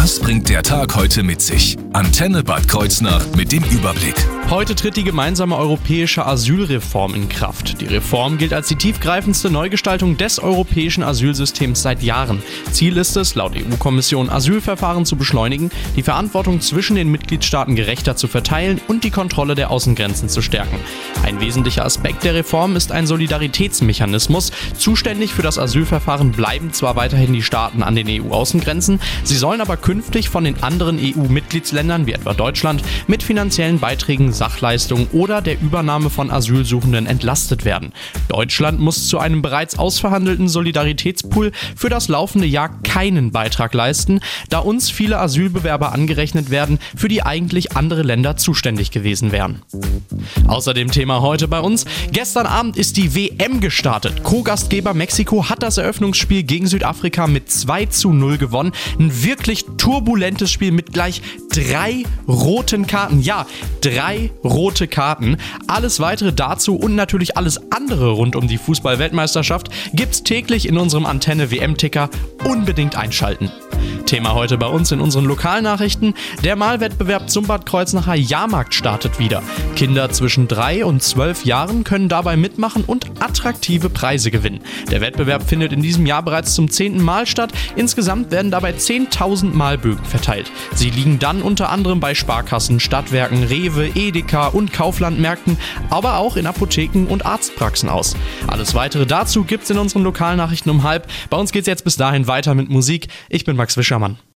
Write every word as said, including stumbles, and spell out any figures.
Was bringt der Tag heute mit sich? Antenne Bad Kreuznach mit dem Überblick. Heute tritt die gemeinsame europäische Asylreform in Kraft. Die Reform gilt als die tiefgreifendste Neugestaltung des europäischen Asylsystems seit Jahren. Ziel ist es, laut E U-Kommission, Asylverfahren zu beschleunigen, die Verantwortung zwischen den Mitgliedstaaten gerechter zu verteilen und die Kontrolle der Außengrenzen zu stärken. Ein wesentlicher Aspekt der Reform ist ein Solidaritätsmechanismus. Zuständig für das Asylverfahren bleiben zwar weiterhin die Staaten an den E U-Außengrenzen, sie sollen aber künftig von den anderen E U-Mitgliedsländern, wie etwa Deutschland, mit finanziellen Beiträgen, Sachleistungen oder der Übernahme von Asylsuchenden entlastet werden. Deutschland muss zu einem bereits ausverhandelten Solidaritätspool für das laufende Jahr keinen Beitrag leisten, da uns viele Asylbewerber angerechnet werden, für die eigentlich andere Länder zuständig gewesen wären. Außerdem Thema heute bei uns: Gestern Abend ist die W M gestartet. Co-Gastgeber Mexiko hat das Eröffnungsspiel gegen Südafrika mit zwei zu null gewonnen. Ein wirklich turbulentes Spiel mit gleich drei roten Karten. Ja, drei rote Karten. Alles weitere dazu und natürlich alles andere rund um die Fußball-Weltmeisterschaft gibt's täglich in unserem Antenne-W M-Ticker. Unbedingt einschalten. Thema heute bei uns in unseren Lokalnachrichten: Der Malwettbewerb zum Bad Kreuznacher Jahrmarkt startet wieder. Kinder zwischen drei und zwölf Jahren können dabei mitmachen und attraktive Preise gewinnen. Der Wettbewerb findet in diesem Jahr bereits zum zehnten Mal statt. Insgesamt werden dabei zehntausend Malbögen verteilt. Sie liegen dann unter anderem bei Sparkassen, Stadtwerken, Rewe, Edeka und Kauflandmärkten, aber auch in Apotheken und Arztpraxen aus. Alles weitere dazu gibt's in unseren Lokalnachrichten um halb. Bei uns geht's jetzt bis dahin weiter mit Musik. Ich bin Max Wischermann.